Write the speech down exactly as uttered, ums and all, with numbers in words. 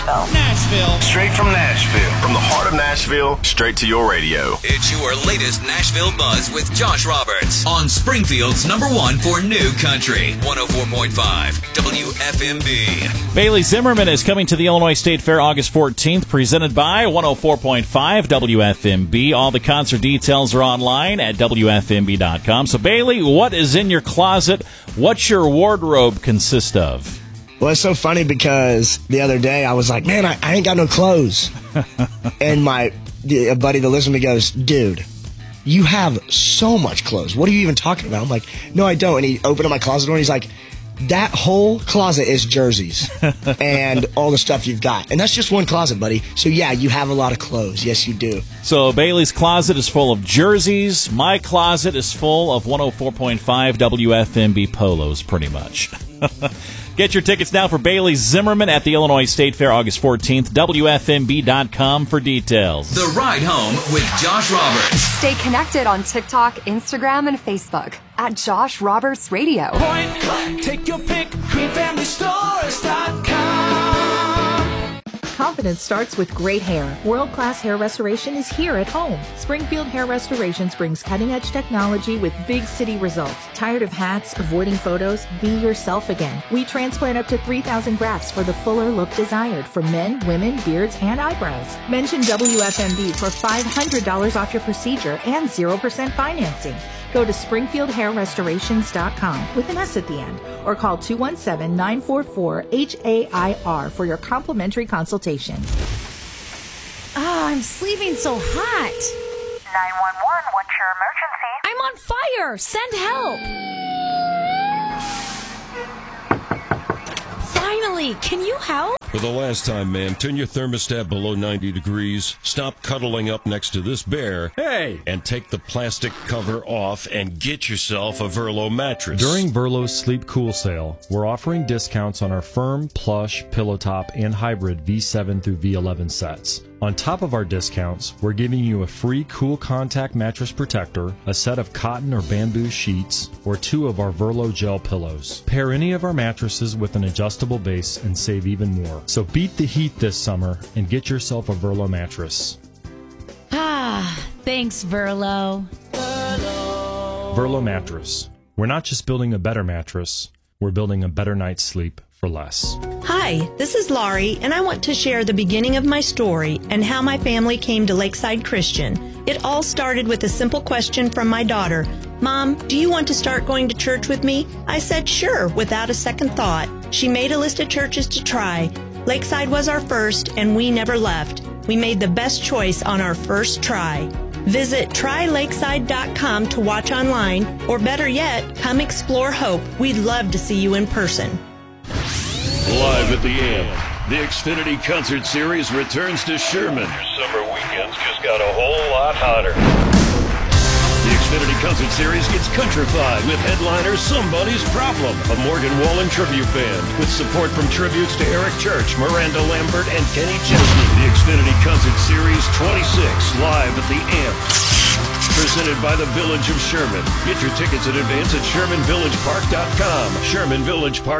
Nashville. Nashville. Straight from Nashville. From the heart of Nashville, straight to your radio. It's your latest Nashville buzz with Josh Roberts on Springfield's number one for new country. one oh four point five W F M B. Bailey Zimmerman is coming to the Illinois State Fair August fourteenth, presented by one oh four point five W F M B. All the concert details are online at W F M B dot com. So, Bailey, what is in your closet? What's your wardrobe consist of? Well, it's so funny because the other day I was like, man, I, I ain't got no clothes. And my a buddy that lives with me goes, dude, you have so much clothes. What are you even talking about? I'm like, no, I don't. And he opened up my closet door and he's like, that whole closet is jerseys and all the stuff you've got. And that's just one closet, buddy. So, yeah, you have a lot of clothes. Yes, you do. So Bailey's closet is full of jerseys. My closet is full of one oh four point five W F M B polos, pretty much. Get your tickets now for Bailey Zimmerman at the Illinois State Fair August fourteenth. W F M B dot com for details. The Ride Home with Josh Roberts. Stay connected on TikTok, Instagram, and Facebook at Josh Roberts Radio. Point, click, take your pick, green family stores dot com. Confidence starts with great hair. World-class hair restoration is here at home. Springfield Hair Restorations brings cutting-edge technology with big city results. Tired of hats, avoiding photos? Be yourself again. We transplant up to three thousand grafts for the fuller look desired for men, women, beards, and eyebrows. Mention W F M B for five hundred dollars off your procedure and zero percent financing. Go to Springfield Hair Restorations dot com with an S at the end or call two one seven, nine four four, H A I R for your complimentary consultation. Ah, I'm sleeping so hot. nine one one, what's your emergency? I'm on fire. Send help. Finally, can you help? For the last time, man, turn your thermostat below ninety degrees, stop cuddling up next to this bear, hey, and take the plastic cover off and get yourself a Verlo mattress. During Verlo's Sleep Cool sale, we're offering discounts on our firm, plush, pillow top, and hybrid V seven through V eleven sets. On top of our discounts, we're giving you a free Cool Contact mattress protector, a set of cotton or bamboo sheets, or two of our Verlo gel pillows. Pair any of our mattresses with an adjustable base and save even more. So beat the heat this summer and get yourself a Verlo mattress. Ah, thanks, Verlo. Verlo Mattress. We're not just building a better mattress, we're building a better night's sleep for less. Hi, this is Laurie, and I want to share the beginning of my story and how my family came to Lakeside Christian. It all started with a simple question from my daughter. Mom, do you want to start going to church with me? I said sure, without a second thought. She made a list of churches to try. Lakeside was our first, and we never left. We made the best choice on our first try. Visit try lakeside dot com to watch online, or better yet, come explore Hope. We'd love to see you in person. Live at the Amp, the Xfinity Concert Series returns to Sherman. Your summer weekends just got a whole lot hotter. The Xfinity Concert Series gets countrified with headliner Somebody's Problem, a Morgan Wallen tribute band, with support from tributes to Eric Church, Miranda Lambert, and Kenny Chesney. The Xfinity Concert Series twenty-six, live at the Amp. Presented by the Village of Sherman. Get your tickets in advance at Sherman Village Park dot com. Sherman Village Park.